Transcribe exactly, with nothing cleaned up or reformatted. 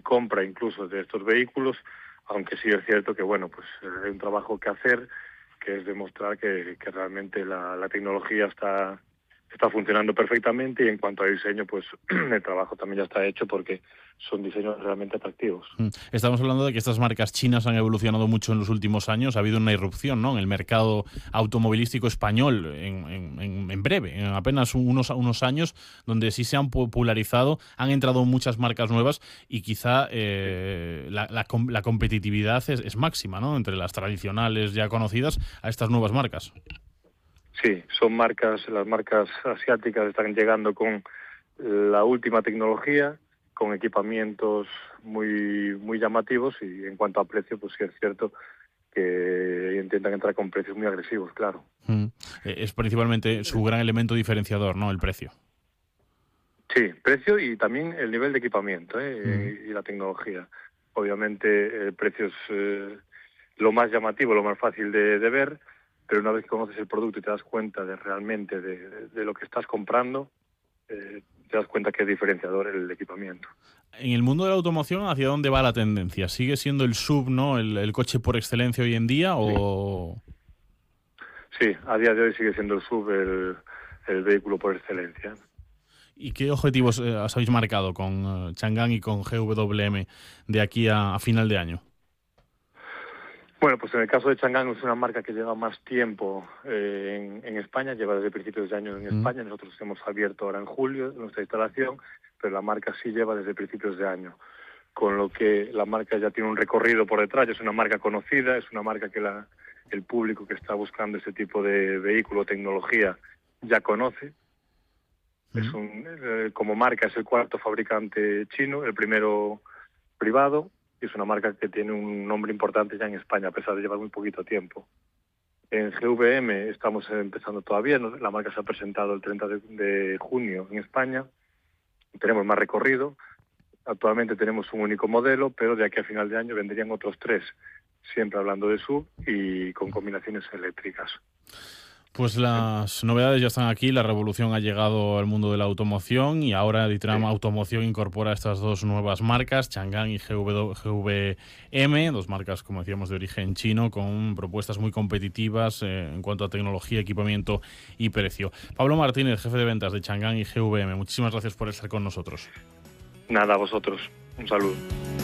compra incluso de estos vehículos, aunque sí es cierto que, bueno, pues hay un trabajo que hacer, que es demostrar que, que realmente la, la tecnología está, está funcionando perfectamente, y en cuanto a diseño, pues el trabajo también ya está hecho porque son diseños realmente atractivos. Estamos hablando de que estas marcas chinas han evolucionado mucho en los últimos años. Ha habido una irrupción, ¿no?, en el mercado automovilístico español en, en, en breve, en apenas unos, unos años, donde sí se han popularizado, han entrado muchas marcas nuevas y quizá eh, la, la, la competitividad es, es máxima, ¿no?, entre las tradicionales ya conocidas a estas nuevas marcas. Sí, son marcas, las marcas asiáticas están llegando con la última tecnología, con equipamientos muy muy llamativos, y en cuanto a precio, pues sí es cierto que intentan entrar con precios muy agresivos, claro. Mm. Es principalmente su gran elemento diferenciador, ¿no?, el precio. Sí, precio y también el nivel de equipamiento, Mm. ¿eh? y, y la tecnología. Obviamente el precio es eh, lo más llamativo, lo más fácil de, de ver, pero una vez que conoces el producto y te das cuenta de realmente de, de, de lo que estás comprando, eh, te das cuenta que es diferenciador el equipamiento. En el mundo de la automoción, ¿hacia dónde va la tendencia? ¿Sigue siendo el S U V, ¿no?, el, el coche por excelencia hoy en día, o...? Sí, a día de hoy sigue siendo el S U V el, el vehículo por excelencia. ¿Y qué objetivos eh, os habéis marcado con uh, Changan y con G W M de aquí a, a final de año? Bueno, pues en el caso de Changan es una marca que lleva más tiempo eh, en, en España, lleva desde principios de año en Mm. España. Nosotros hemos abierto ahora en julio nuestra instalación, pero la marca sí lleva desde principios de año, con lo que la marca ya tiene un recorrido por detrás. Es una marca conocida, es una marca que la, el público que está buscando ese tipo de vehículo o tecnología ya conoce. Es Mm. un, eh, como marca es el cuarto fabricante chino, el primero privado, y es una marca que tiene un nombre importante ya en España, a pesar de llevar muy poquito tiempo. En G V M estamos empezando todavía, ¿no? La marca se ha presentado el treinta de junio en España, tenemos más recorrido. Actualmente tenemos un único modelo, pero de aquí a final de año vendrían otros tres, siempre hablando de S U V y con combinaciones eléctricas. Pues las novedades ya están aquí, la revolución ha llegado al mundo de la automoción y ahora D'Ieteren Sí. Automoción incorpora estas dos nuevas marcas, Changan y G W M, dos marcas, como decíamos, de origen chino, con propuestas muy competitivas eh, en cuanto a tecnología, equipamiento y precio. Pablo Martínez, jefe de ventas de Changan y G W M, muchísimas gracias por estar con nosotros. Nada, a vosotros. Un saludo.